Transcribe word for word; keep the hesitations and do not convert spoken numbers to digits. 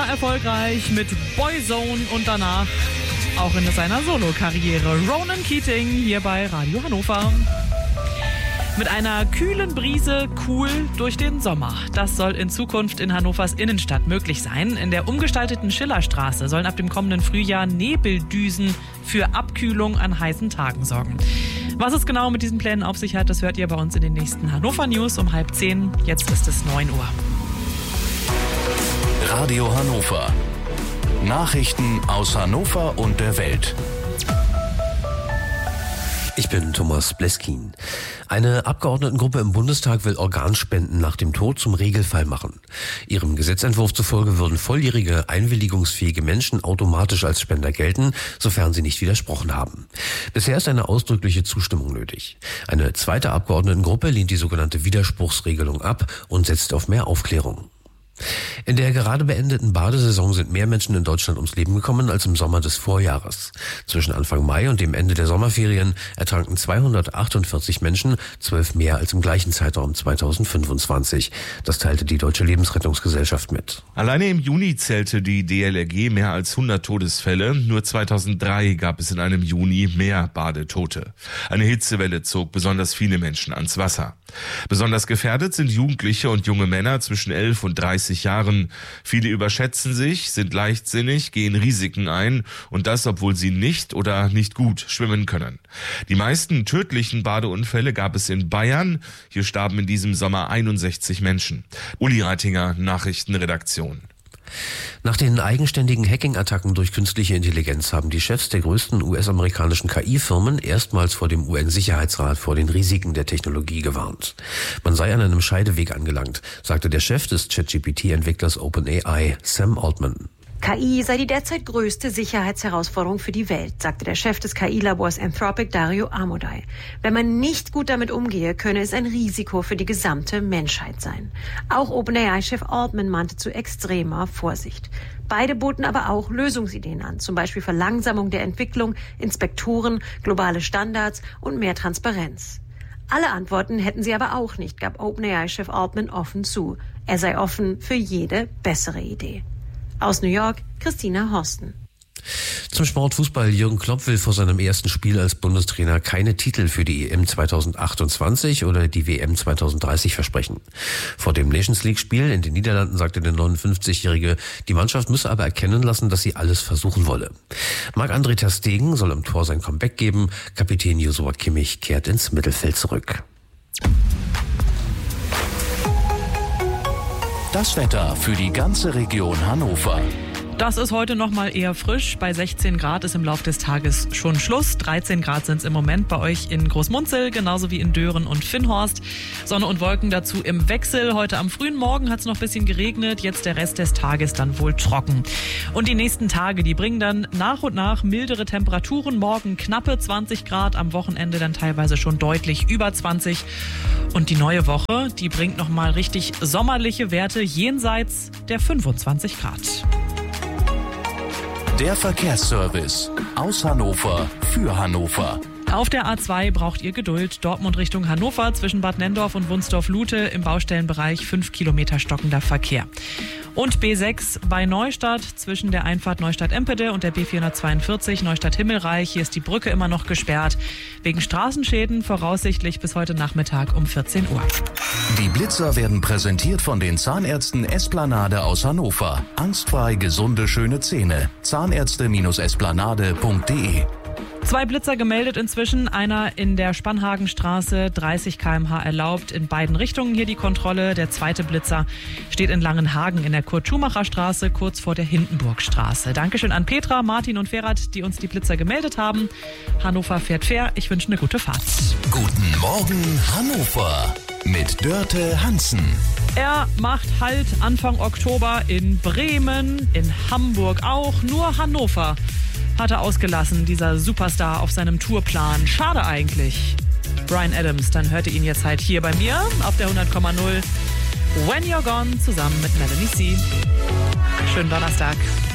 war erfolgreich mit Boyzone und danach auch in seiner Solo-Karriere. Ronan Keating hier bei Radio Hannover. Mit einer kühlen Brise cool durch den Sommer. Das soll in Zukunft in Hannovers Innenstadt möglich sein. In der umgestalteten Schillerstraße sollen ab dem kommenden Frühjahr Nebeldüsen für Abkühlung an heißen Tagen sorgen. Was es genau mit diesen Plänen auf sich hat, das hört ihr bei uns in den nächsten Hannover News um halb zehn. Jetzt ist es neun Uhr. Radio Hannover. Nachrichten aus Hannover und der Welt. Ich bin Thomas Bleskin. Eine Abgeordnetengruppe im Bundestag will Organspenden nach dem Tod zum Regelfall machen. Ihrem Gesetzentwurf zufolge würden volljährige, einwilligungsfähige Menschen automatisch als Spender gelten, sofern sie nicht widersprochen haben. Bisher ist eine ausdrückliche Zustimmung nötig. Eine zweite Abgeordnetengruppe lehnt die sogenannte Widerspruchsregelung ab und setzt auf mehr Aufklärung. In der gerade beendeten Badesaison sind mehr Menschen in Deutschland ums Leben gekommen als im Sommer des Vorjahres. Zwischen Anfang Mai und dem Ende der Sommerferien ertranken zweihundertachtundvierzig Menschen, zwölf mehr als im gleichen Zeitraum zweitausendfünfundzwanzig. Das teilte die Deutsche Lebensrettungsgesellschaft mit. Alleine im Juni zählte die D L R G mehr als hundert Todesfälle. Nur zweitausenddrei gab es in einem Juni mehr Badetote. Eine Hitzewelle zog besonders viele Menschen ans Wasser. Besonders gefährdet sind Jugendliche und junge Männer zwischen elf und dreißig Jahren. Viele überschätzen sich, sind leichtsinnig, gehen Risiken ein und das, obwohl sie nicht oder nicht gut schwimmen können. Die meisten tödlichen Badeunfälle gab es in Bayern. Hier starben in diesem Sommer einundsechzig Menschen. Uli Reitinger, Nachrichtenredaktion. Nach den eigenständigen Hacking-Attacken durch künstliche Intelligenz haben die Chefs der größten U S-amerikanischen K I-Firmen erstmals vor dem U N-Sicherheitsrat vor den Risiken der Technologie gewarnt. Man sei an einem Scheideweg angelangt, sagte der Chef des ChatGPT-Entwicklers OpenAI, Sam Altman. K I sei die derzeit größte Sicherheitsherausforderung für die Welt, sagte der Chef des K I-Labors Anthropic, Dario Amodei. Wenn man nicht gut damit umgehe, könne es ein Risiko für die gesamte Menschheit sein. Auch OpenAI-Chef Altman mahnte zu extremer Vorsicht. Beide boten aber auch Lösungsideen an, zum Beispiel Verlangsamung der Entwicklung, Inspektoren, globale Standards und mehr Transparenz. Alle Antworten hätten sie aber auch nicht, gab OpenAI-Chef Altman offen zu. Er sei offen für jede bessere Idee. Aus New York, Christina Horsten. Zum Sport Fußball. Jürgen Klopp will vor seinem ersten Spiel als Bundestrainer keine Titel für die E M zweitausendachtundzwanzig oder die W M zweitausenddreißig versprechen. Vor dem Nations League-Spiel in den Niederlanden sagte der neunundfünfzigjährige, die Mannschaft müsse aber erkennen lassen, dass sie alles versuchen wolle. Marc-André ter Stegen soll im Tor sein Comeback geben. Kapitän Joshua Kimmich kehrt ins Mittelfeld zurück. Das Wetter für die ganze Region Hannover. Das ist heute noch mal eher frisch. Bei sechzehn Grad ist im Laufe des Tages schon Schluss. dreizehn Grad sind es im Moment bei euch in Großmunzel, genauso wie in Dören und Finnhorst. Sonne und Wolken dazu im Wechsel. Heute am frühen Morgen hat es noch ein bisschen geregnet. Jetzt der Rest des Tages dann wohl trocken. Und die nächsten Tage, die bringen dann nach und nach mildere Temperaturen. Morgen knappe zwanzig Grad, am Wochenende dann teilweise schon deutlich über zwanzig. Und die neue Woche, die bringt noch mal richtig sommerliche Werte jenseits der fünfundzwanzig Grad. Der Verkehrsservice aus Hannover für Hannover. Auf der A zwei braucht ihr Geduld. Dortmund Richtung Hannover zwischen Bad Nenndorf und Wunsdorf-Lute im Baustellenbereich fünf Kilometer stockender Verkehr. Und B sechs bei Neustadt zwischen der Einfahrt Neustadt-Empede und der B vierhundertzweiundvierzig Neustadt-Himmelreich. Hier ist die Brücke immer noch gesperrt. Wegen Straßenschäden voraussichtlich bis heute Nachmittag um vierzehn Uhr. Die Blitzer werden präsentiert von den Zahnärzten Esplanade aus Hannover. Angstfrei gesunde, schöne Zähne. Zahnärzte-esplanade punkt de. Zwei Blitzer gemeldet inzwischen, einer in der Spannhagenstraße, dreißig Kilometer pro Stunde erlaubt, in beiden Richtungen hier die Kontrolle. Der zweite Blitzer steht in Langenhagen in der Kurt-Schumacher-Straße, kurz vor der Hindenburgstraße. Dankeschön an Petra, Martin und Ferhat, die uns die Blitzer gemeldet haben. Hannover fährt fair, ich wünsche eine gute Fahrt. Guten Morgen Hannover mit Dörte Hansen. Er macht Halt Anfang Oktober in Bremen, in Hamburg auch, nur Hannover hat er ausgelassen, dieser Superstar auf seinem Tourplan. Schade eigentlich. Bryan Adams, dann hört ihr ihn jetzt halt hier bei mir auf der hundert Komma null. When You're Gone zusammen mit Melanie C. Schönen Donnerstag.